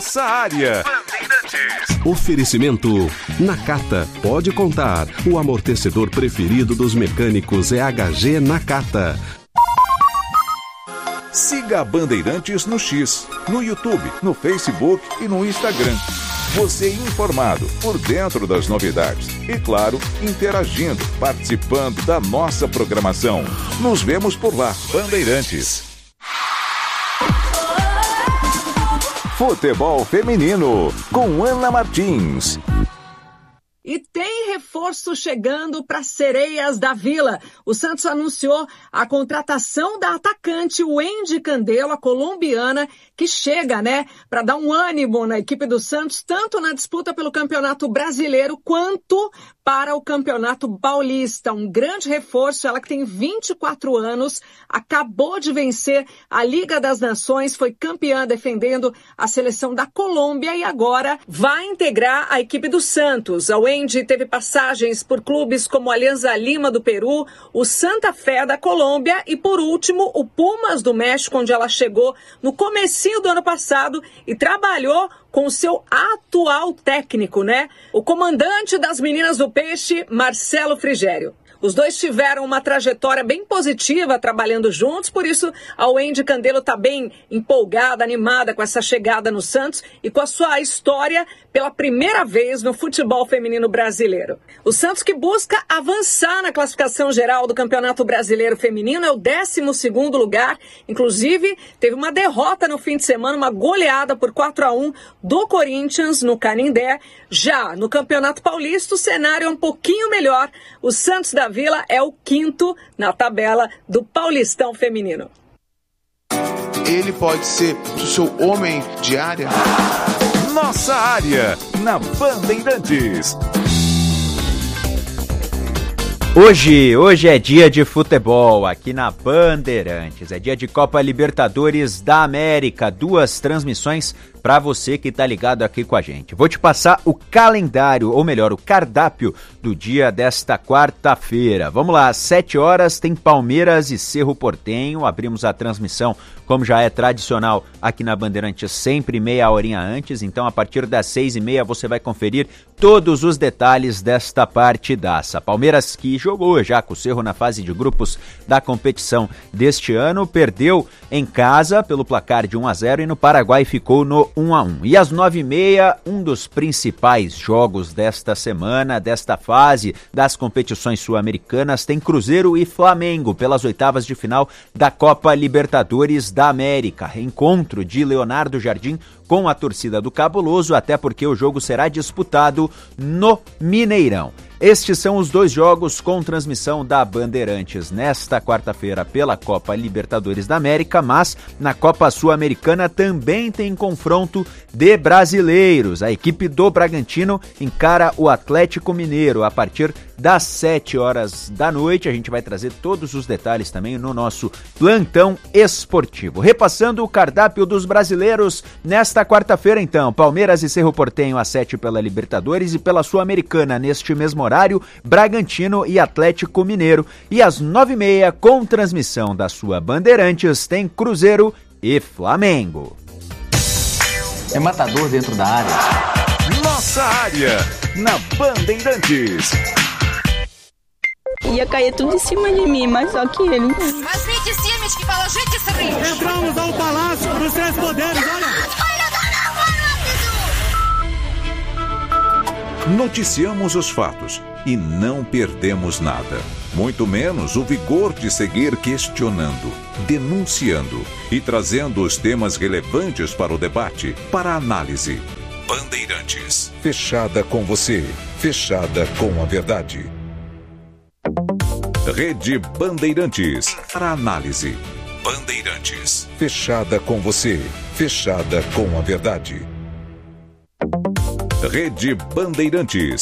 Nossa área. Oferecimento Nakata. Pode contar. O amortecedor preferido dos mecânicos é HG Nakata. Siga a Bandeirantes no X, no YouTube, no Facebook e no Instagram. Você informado, por dentro das novidades e, claro, interagindo, participando da nossa programação. Nos vemos por lá, Bandeirantes. Futebol Feminino, com Ana Martins. E tem reforço chegando para Sereias da Vila. O Santos anunciou a contratação da atacante Wendy Candelo, a colombiana, que chega, para dar um ânimo na equipe do Santos, tanto na disputa pelo Campeonato Brasileiro quanto para o Campeonato Paulista. Um grande reforço, ela que tem 24 anos, acabou de vencer a Liga das Nações, foi campeã defendendo a seleção da Colômbia e agora vai integrar a equipe do Santos. A Wendy teve passagens por clubes como Alianza Lima do Peru, o Santa Fé da Colômbia e, por último, o Pumas do México, onde ela chegou no comecinho do ano passado e trabalhou com o seu atual técnico, o comandante das meninas do Peixe, Marcelo Frigério. Os dois tiveram uma trajetória bem positiva trabalhando juntos, por isso a Wendy Candelo está bem empolgada, animada com essa chegada no Santos e com a sua história pela primeira vez no futebol feminino brasileiro. O Santos, que busca avançar na classificação geral do Campeonato Brasileiro Feminino, é o 12º lugar, inclusive teve uma derrota no fim de semana, uma goleada por 4-1 do Corinthians no Canindé. Já no Campeonato Paulista o cenário é um pouquinho melhor, o Santos da Vila é o 5º na tabela do Paulistão Feminino. Ele pode ser o seu homem de área. Nossa área, na Bandeirantes. Hoje é dia de futebol aqui na Bandeirantes, é dia de Copa Libertadores da América, 2 transmissões para você que tá ligado aqui com a gente. Vou te passar o calendário, ou melhor, o cardápio do dia desta quarta-feira. Vamos lá, às 7 horas tem Palmeiras e Cerro Porteño, abrimos a transmissão como já é tradicional aqui na Bandeirantes, sempre meia horinha antes, então a partir das 6h30 você vai conferir todos os detalhes desta partidaça. Palmeiras, que jogou já com o Cerro na fase de grupos da competição deste ano, perdeu em casa pelo placar de 1-0 e no Paraguai ficou no 1-1. E às 9h30, um dos principais jogos desta semana, desta fase das competições sul-americanas, tem Cruzeiro e Flamengo pelas oitavas de final da Copa Libertadores da América. Reencontro de Leonardo Jardim com a torcida do Cabuloso, até porque o jogo será disputado no Mineirão. Estes são os 2 jogos com transmissão da Bandeirantes nesta quarta-feira pela Copa Libertadores da América, mas na Copa Sul-Americana também tem confronto de brasileiros. A equipe do Bragantino encara o Atlético Mineiro a partir das 7 horas da noite. A gente vai trazer todos os detalhes também no nosso plantão esportivo. Repassando o cardápio dos brasileiros nesta quarta-feira, então, Palmeiras e Cerro Porteño às 7 pela Libertadores e pela Sul-Americana neste mesmo horário, Bragantino e Atlético Mineiro. E às 9h30, com transmissão da sua Bandeirantes, tem Cruzeiro e Flamengo. É matador dentro da área. Nossa área, na Bandeirantes. Ia cair tudo em cima de mim, mas só que ele... Mas gente times que fala gente se ri. Entramos ao Palácio dos 3 Poderes, olha. Noticiamos os fatos e não perdemos nada. Muito menos o vigor de seguir questionando, denunciando e trazendo os temas relevantes para o debate, para a análise. Bandeirantes. Fechada com você. Fechada com a verdade. Rede Bandeirantes. Para análise. Bandeirantes. Fechada com você. Fechada com a verdade. Rede Bandeirantes.